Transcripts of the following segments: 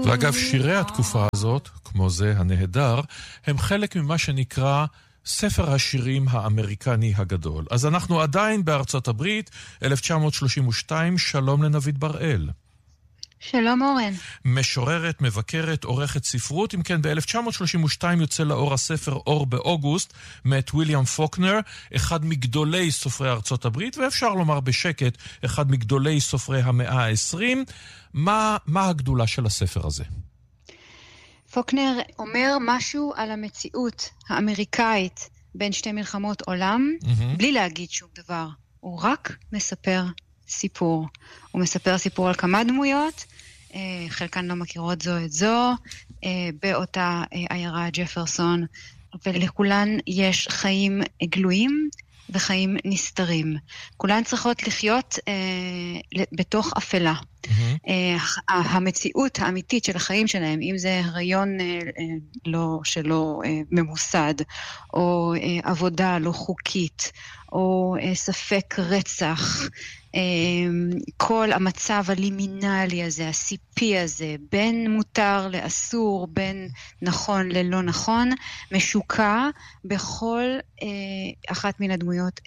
ואגב, שירי התקופה הזאת, כמו זה הנהדר, הם חלק ממה שנקרא ספר השירים האמריקני הגדול. אז אנחנו עדיין בארצות הברית, 1932, שלום לנבית בראל. שלום אורן. משוררת, מבקרת, עורכת ספרות. אם כן, ב-1932 יוצא לאור הספר אור באוגוסט, מאת ויליאם פוקנר, אחד מגדולי סופרי ארצות הברית, ואפשר לומר בשקט, אחד מגדולי סופרי המאה ה-20. מה הגדולה של הספר הזה? פוקנר אומר משהו על המציאות האמריקאית בין שתי מלחמות עולם, בלי להגיד שום דבר. הוא רק מספר סיפור. הוא מספר סיפור על כמה דמויות, חלקן לא מכירות זו את זו, באותה עיירה ג'פרסון, ולכולן יש חיים גלויים וחיים נסתרים. כולן צריכות לחיות בתוך אפלה. המציאות האמיתית של החיים שלהם, אם זה הריון שלא ממוסד, או עבודה לא חוקית, או ספק רצח, כל המצב הלימינלי הזה, הסיפי הזה, בין מותר לאסור, בין נכון ללא נכון, משוקע בכל אחת מן הדמויות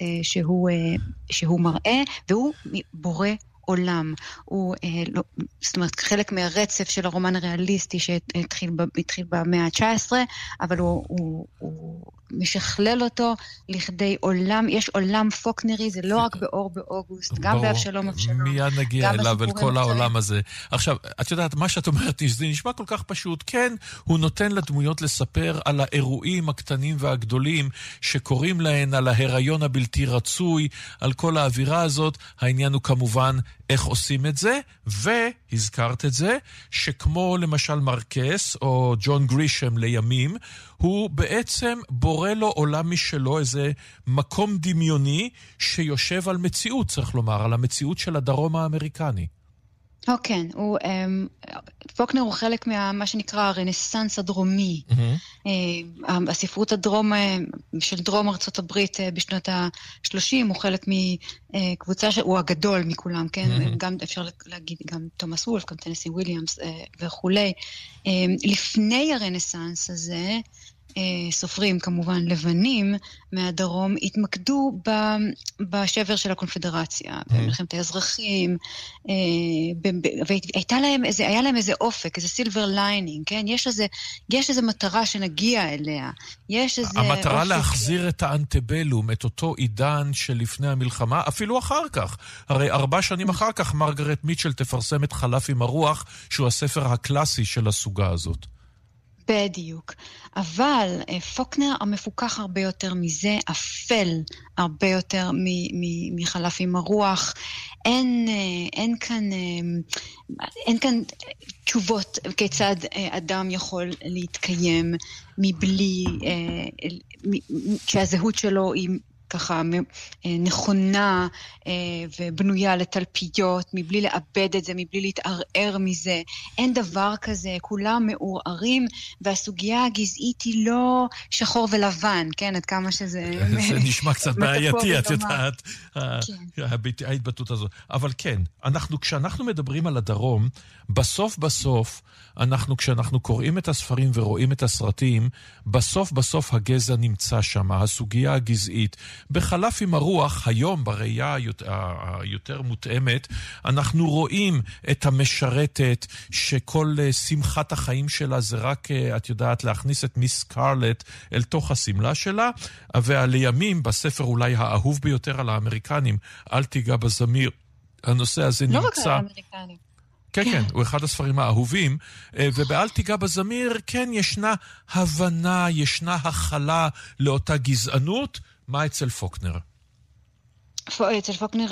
שהוא מראה, והוא בורא עולם. הוא, זאת אומרת, חלק מהרצף של הרומן הריאליסטי שהתחיל במאה ה-19, אבל הוא משכלל אותו לכדי עולם. יש עולם פוקנרי, זה לא רק באור באוגוסט, גם באבשלום אבשלום. מיד נגיע אליו, אל כל העולם הזה. עכשיו, את יודעת, מה שאת אומרת, זה נשמע כל כך פשוט. כן, הוא נותן לדמויות לספר על האירועים הקטנים והגדולים שקוראים להן, על ההיריון הבלתי רצוי, על כל האווירה הזאת. העניין הוא כמובן איך עושים את זה, והזכרת את זה, שכמו למשל מרקס או ג'ון גרישם לימים, הוא בעצם בורא לו עולם משלו, איזה מקום דמיוני שיושב על מציאות, צריך לומר, על המציאות של הדרום האמריקני. כן, פוקנר הוא חלק מה שנקרא הרנסנס הדרומי. הספרות של דרום ארצות הברית בשנות ה-30 הוא חלק מקבוצה הוא הגדול מכולם, כן? גם אפשר להגיד גם תומאס וולף, גם טנסי וויליאמס וכולי. לפני הרנסנס הזה, סופרים כמובן לבנים מהדרום התמקדו בשבר של הקונפדרציה, במלחמת האזרחים, והיה להם איזה אופק, איזה סילבר ליינינג, כן? יש איזה מטרה שנגיע אליה. המטרה להחזיר את האנטבלום, את אותו עידן שלפני המלחמה, אפילו אחר כך. הרי 4 שנים אחר כך מרגרט מיטשל תפרסם את חלף עם הרוח, שהוא הספר הקלאסי של הסוגה הזאת. בדיוק. אבל פוקנר המפוקח הרבה יותר מזה, אפל הרבה יותר מחלף עם הרוח. אין כאן תשובות כיצד אדם יכול להתקיים מבלי, שהזהות שלו היא ככה נכונה ובנויה לתלפיות, מבלי לאבד את זה, מבלי להתערער מזה. אין דבר כזה, כולם מעורערים, והסוגיה הגזעית היא לא שחור ולבן, כן? עד כמה שזה זה נשמע קצת בעייתי, את יודעת, ההתבטאות הזאת. אבל כן, כשאנחנו מדברים על הדרום, בסוף, כשאנחנו קוראים את הספרים ורואים את הסרטים, בסוף הגזע נמצא שם, הסוגיה הגזעית. בחלף עם הרוח, היום בראייה היותר מותאמת, אנחנו רואים את המשרתת שכל שמחת החיים שלה זה רק, את יודעת, להכניס את מיס סקרלט אל תוך הסמלה שלה, ולימים בספר אולי האהוב ביותר על האמריקנים, אל תיגע בזמיר, הנושא הזה נמצא. לא רק על האמריקנים. כן, הוא אחד הספרים האהובים, ובאל תיגע בזמיר, כן, ישנה הבנה, ישנה הכלה לאותה גזענות. מה אצל פוקנר? אצל פוקנר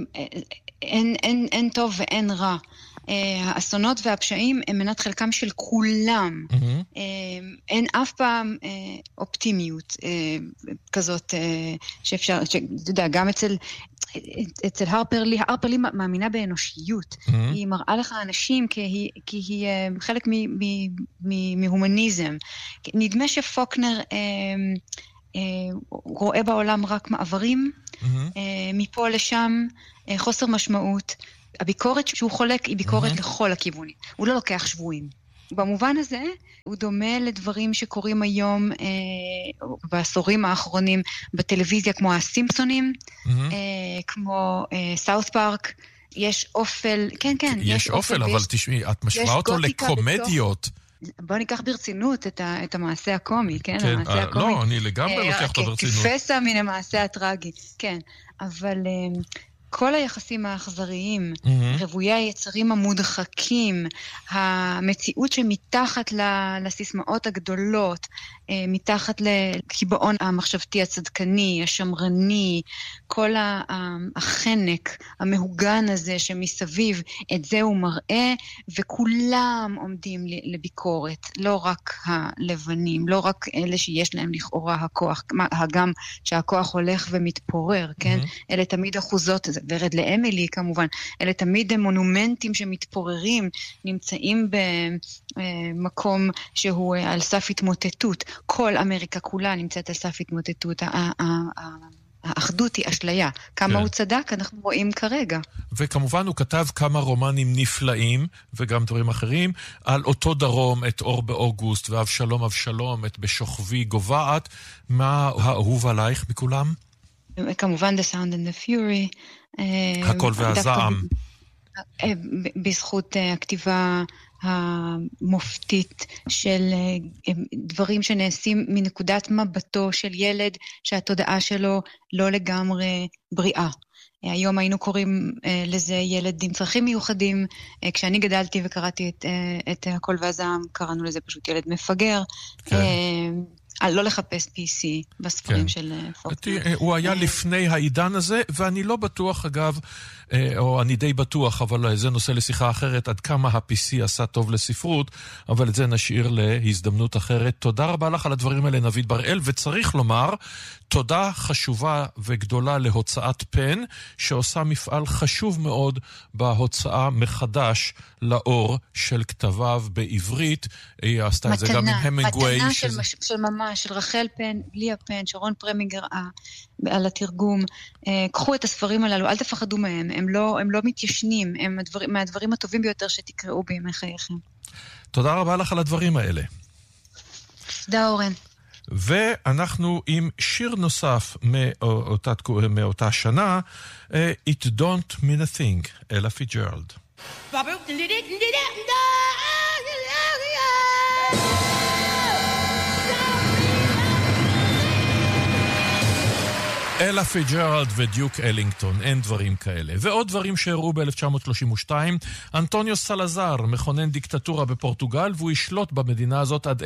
אין טוב ואין רע. האסונות והפשעים הם מנת חלקם של כולם. אין אף פעם אופטימיות כזאת שאפשר, אתה יודע, גם אצל הרפרלי מאמינה באנושיות. היא מראה לך אנשים כי היא חלק מהומניזם. נדמה שפוקנר רואה בעולם רק מעברים, מפה לשם, חוסר משמעות. הביקורת שהוא חולק היא ביקורת לכל הכיוונים. הוא לא לוקח שבויים. במובן הזה הוא דומה לדברים שקורים היום בעשורים האחרונים בטלוויזיה, כמו הסימפסונים, כמו סאות' פארק. יש אופל, כן, יש אופל, אבל תשמעי, את משווה אותו לקומדיות. בוא ניקח ברצינות את המעשה הקומי, כן? כן, לא, אני לגמרי לוקח אותו ברצינות. כפסע מן המעשה הטרגי, כן. אבל כל היחסים האכזריים, רבויי היצרים המודחקים, המציאות שמתחת לסיסמאות הגדולות, מתחת לקיבעון המחשבתי הצדקני, השמרני, כל החנק המהוגן הזה שמסביב, את זה הוא מראה, וכולם עומדים לביקורת, לא רק הלבנים, לא רק אלה שיש להם לכאורה הכוח, גם שהכוח הולך ומתפורר, כן? אלה תמיד אחוזות, זה ורד לאמילי כמובן, אלה תמיד מונומנטים שמתפוררים, נמצאים במקום שהוא על סף התמוטטות. כל אמריקה כולה נמצאת על סף התמוטטות. האחדות היא אשליה. כמה הוא צדק, אנחנו רואים כרגע. וכמובן הוא כתב כמה רומנים נפלאים, וגם דברים אחרים, על אותו דרום, את אור באוגוסט, ואבשלום אבשלום, את בשוכבי גובעת. מה האהוב עלייך מכולם? כמובן The Sound and the Fury. הקול והזעם. בזכות הכתיבה המופתית של דברים שנעשים מנקודת מבטו של ילד שהתודעה שלו לא לגמרי בריאה. היום היינו קוראים לזה ילד עם צרכים מיוחדים. כשאני גדלתי וקראתי את הקול והזעם, קראנו לזה פשוט ילד מפגר. כן. לא לחפש PC בספרים של פוקס. הוא היה לפני העידן הזה, ואני לא בטוח אגב, או אני די בטוח, אבל זה נושא לשיחה אחרת, עד כמה ה-PC עשה טוב לספרות, אבל את זה נשאיר להזדמנות אחרת. תודה רבה לך על הדברים האלה, נביד בראל, וצריך לומר, תודה חשובה וגדולה להוצאת פן, שעושה מפעל חשוב מאוד בהוצאה מחדש לאור של כתביו בעברית. היא עשתה את זה גם עם המינגווי. מתנה של ממש, של רחל פן, ליה פן, שרון פרמינגר על התרגום. קחו את הספרים הללו, אל תפחדו מהם, הם לא מתיישנים, הם מהדברים הטובים ביותר שתקראו בימי חייכם. תודה רבה לך על הדברים האלה. תודה אורן. ואנחנו עם שיר נוסף מאותה שנה, It Don't Mean a Thing, אלה פיג'רלד. אלה פיג'רלד ודיוק אלינגטון, אין דברים כאלה. ועוד דברים שהראו ב-1932, אנטוניו סלזר מכונן דיקטטורה בפורטוגל, והוא ישלוט במדינה הזאת עד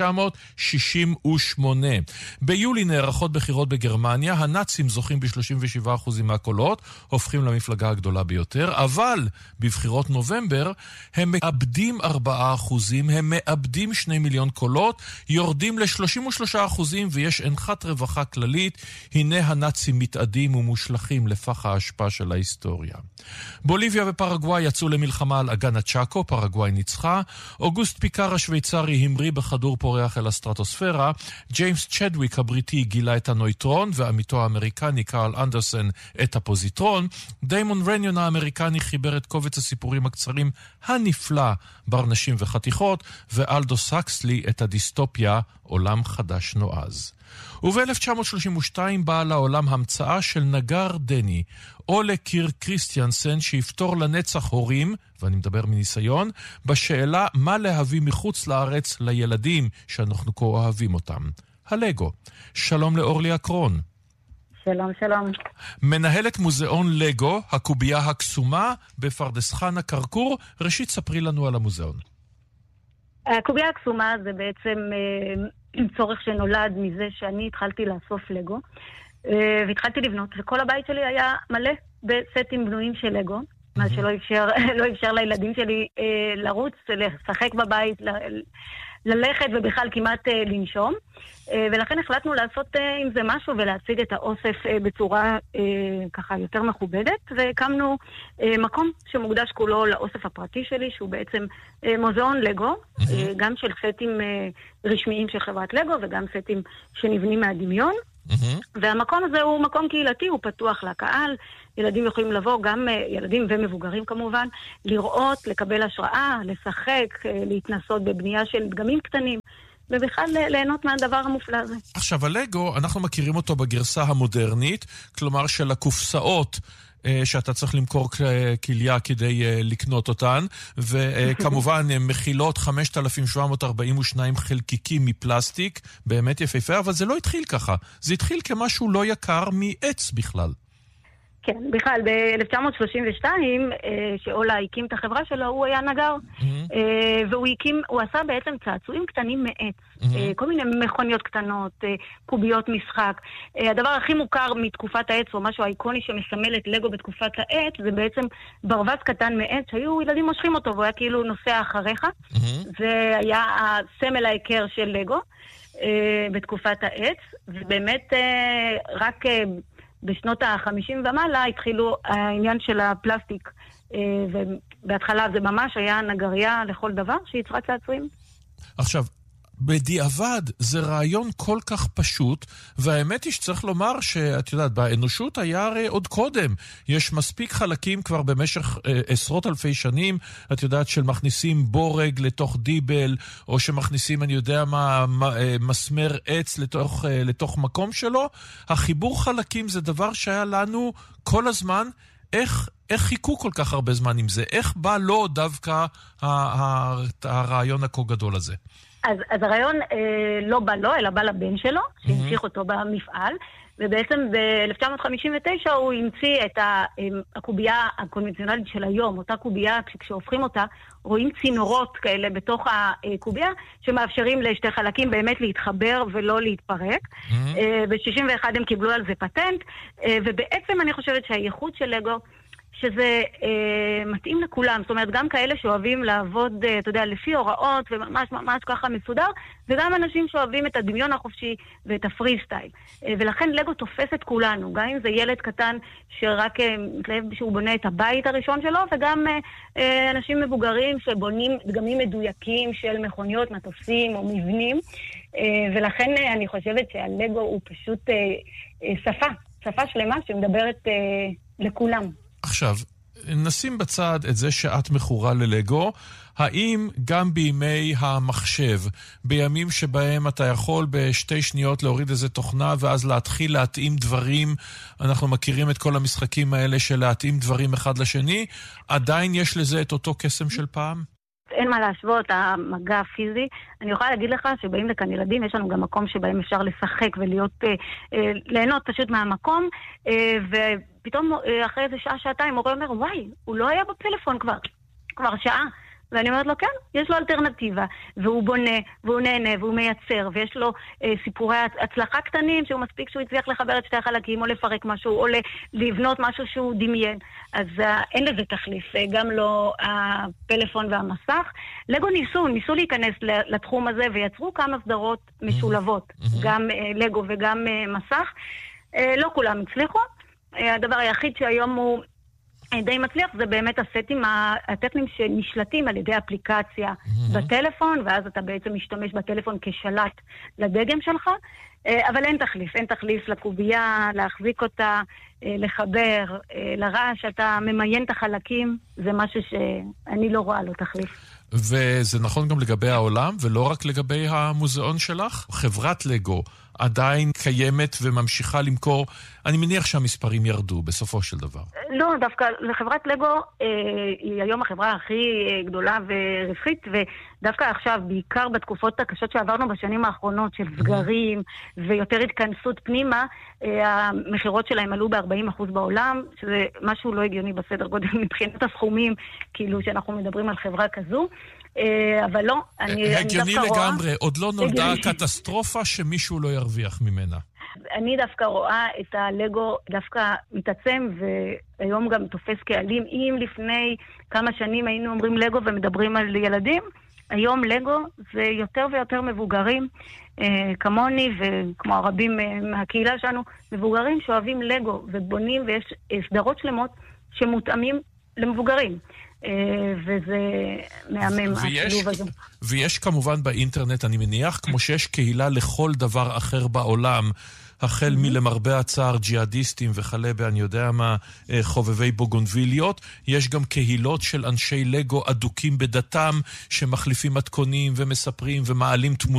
1968. ביולי נערכות בחירות בגרמניה, הנאצים זוכים ב-37% מהקולות, הופכים למפלגה הגדולה ביותר, אבל בבחירות נובמבר הם מאבדים 4%, הם מאבדים 2 מיליון קולות, יורדים ל-33% ויש אנחת רווחה כללית. הנה הנאצים מתאדים ומושלכים לפח ההשפעה של ההיסטוריה. בוליביה ופרגוואי יצאו למלחמה על אגן הצ'אקו, פרגוואי ניצחה. אוגוסט פיקר השוויצרי המריא בכדור פורח אל הסטרטוספירה. ג'יימס צ'דוויק הבריטי גילה את הנויטרון, ועמיתו האמריקני קרל אנדרסן את הפוזיטרון. דיימון רניון האמריקני חיבר את קובץ הסיפורים הקצרים הנפלא בר נשים וחתיכות, ואלדו סקסלי את הדיסטופיה עולם חדש נועז. וב-1932 באה לעולם המצאה של נגר דני, אולה קיר קריסטיאנסן, שיפתור לנצח הורים, ואני מדבר מניסיון, בשאלה מה להביא מחוץ לארץ לילדים שאנחנו כה אוהבים אותם. הלגו. שלום לאורלי אקרון. שלום, שלום. מנהלת מוזיאון לגו, הקובייה הקסומה, בפרדס חנה קרקור. ראשית, ספרי לנו על המוזיאון. הקובייה הקסומה זה בעצם צורך שנולד מזה שאני התחלתי לאסוף לגו, והתחלתי לבנות, וכל הבית שלי היה מלא בסטים בנויים של לגו, מה שלא אפשר לילדים שלי לרוץ, לשחק בבית, ללכת ובכלל כמעט לנשום, ולכן החלטנו לעשות עם זה משהו ולהציג את האוסף בצורה ככה יותר מכובדת, והקמנו מקום שמוקדש כולו לאוסף הפרטי שלי, שהוא בעצם מוזיאון לגו, גם של סטים רשמיים של חברת לגו וגם סטים שנבנים מהדמיון. והמקום הזה הוא מקום קהילתי, הוא פתוח לקהל, ילדים יכולים לבוא, גם ילדים ומבוגרים כמובן, לראות, לקבל השראה, לשחק, להתנסות בבנייה של דגמים קטנים, ובכלל ליהנות מהדבר המופלא הזה. עכשיו, הלגו, אנחנו מכירים אותו בגרסה המודרנית, כלומר של הקופסאות, שאתה צריך למכור כליה כדי לקנות אותן, וכמובן הן מכילות 5,742 חלקיקים מפלסטיק, באמת יפהפה, אבל זה לא התחיל ככה. זה התחיל כמשהו לא יקר מעץ בכלל. כן, בכלל, ב-1932, שאולה הקים את החברה שלו, הוא היה נגר, והוא עשה בעצם צעצועים קטנים מעץ, כל מיני מכוניות קטנות, קוביות משחק. הדבר הכי מוכר מתקופת העץ, או משהו האיקוני שמסמל את לגו בתקופת העץ, זה בעצם ברווז קטן מעץ, שהיו ילדים מושכים אותו, והוא היה כאילו נוסע אחריך. זה היה הסמל העיקר של לגו בתקופת העץ, ובאמת רק בשנות ה-50 ומעלה התחילו העניין של הפלסטיק, ובהתחלה זה ממש היה נגריה לכל דבר שיצרה צעצועים. עכשיו, בדיעבד זה רעיון כל כך פשוט, והאמת היא שצריך לומר שאת יודעת, באנושות היה הרי עוד קודם. יש מספיק חלקים כבר במשך עשרות אלפי שנים, את יודעת, של מכניסים בורג לתוך דיבל, או שמכניסים, אני יודע מה, מסמר עץ לתוך מקום שלו. החיבור חלקים זה דבר שהיה לנו כל הזמן. איך חיכו כל כך הרבה זמן עם זה? איך בא לו דווקא הרעיון הכה גדול הזה? אז הרעיון לא בא לו, אלא בא לבן שלו, שהמשיך אותו במפעל, ובעצם ב-1959 הוא המציא את הקובייה הקונבנציונלית של היום, אותה קובייה, כשהופכים אותה, רואים צינורות כאלה בתוך הקובייה, שמאפשרים לשתי חלקים באמת להתחבר ולא להתפרק. ב-61 הם קיבלו על זה פטנט, ובעצם אני חושבת שהייחוד של לגו, שזה מתאים לכולם, זאת אומרת, גם כאלה שאוהבים לעבוד, אתה יודע, לפי הוראות, וממש ממש ככה מסודר, וגם אנשים שאוהבים את הדמיון החופשי ואת הפרי סטייל. ולכן לגו תופס את כולנו, גם אם זה ילד קטן שרק מתלהב שהוא בונה את הבית הראשון שלו, וגם אנשים מבוגרים שבונים דגמים מדויקים של מכוניות, מטוסים או מבנים, ולכן אני חושבת שהלגו הוא פשוט שפה שלמה שמדברת לכולם. עכשיו, נשים בצד את זה שאת מכורה ללגו. האם גם בימי המחשב, בימים שבהם אתה יכול בשתי שניות להוריד איזה תוכנה ואז להתחיל להתאים דברים, אנחנו מכירים את כל המשחקים האלה של להתאים דברים אחד לשני, עדיין יש לזה את אותו קסם של פעם? אין מה להשוות, המגע הפיזי. אני יכולה להגיד לך שבאים לכאן ילדים, יש לנו גם מקום שבהם אפשר לשחק ולהיות, ליהנות פשוט מהמקום, ופתאום אחרי איזה שעה, שעתיים, מורה אומר, וואי, הוא לא היה בפלאפון כבר שעה. ואני אומרת לו, כן, יש לו אלטרנטיבה, והוא בונה, והוא נהנה, והוא מייצר, ויש לו סיפורי הצלחה קטנים, שהוא מספיק שהוא הצליח לחבר את שתי החלקים, או לפרק משהו, או לבנות משהו שהוא דמיין. אז אין לזה תחליף, גם לא הפלאפון והמסך. לגו ניסו להיכנס לתחום הזה, ויצרו כמה סדרות משולבות, גם לגו וגם מסך. לא כולם הצליחו. הדבר היחיד שהיום הוא די מצליח, זה באמת הסטים הטכניים שנשלטים על ידי אפליקציה בטלפון, ואז אתה בעצם משתמש בטלפון כשלט לדגם שלך, אבל אין תחליף לקובייה, להחזיק אותה, לחבר, לרעש, אתה ממיין את החלקים, זה משהו שאני לא רואה לו תחליף. וזה נכון גם לגבי העולם, ולא רק לגבי המוזיאון שלך? חברת לגו עדיין קיימת וממשיכה למכור, אני מניח שהמספרים ירדו בסופו של דבר. לא, דווקא לחברת לגו היא היום החברה הכי גדולה ורווחית, ודווקא עכשיו, בעיקר בתקופות הקשות שעברנו בשנים האחרונות של סגרים ויותר התכנסות פנימה, המחירות שלהם עלו ב-40% בעולם, שזה משהו לא הגיוני בסדר גודל מבחינת הסכומים, כאילו שאנחנו מדברים על חברה כזו. אבל לא, אני הגיוני לגמרי, עוד לא נולדה קטסטרופה שמישהו לא ירוויח ממנה. אני דווקא רואה את הלגו דווקא מתעצם, והיום גם תופס קהלים. אם לפני כמה שנים היינו אומרים לגו ומדברים על ילדים, היום לגו זה יותר ויותר מבוגרים, כמוני וכמו הרבים מהקהילה שלנו, מבוגרים שאוהבים לגו ובונים, ויש סדרות שלמות שמותאמים למבוגרים. וזה מהמם, השילוב הזה. ויש כמובן באינטרנט, אני מניח, כמו שיש קהילה לכל דבר אחר בעולם, החל מלמרבה הצער ג'יהאדיסטים וכלה אני יודע מה, חובבי בוגונביליות. יש גם קהילות של אנשי לגו אדוקים בדתם שמחליפים מתכונים ומספרים ומעלים תמונות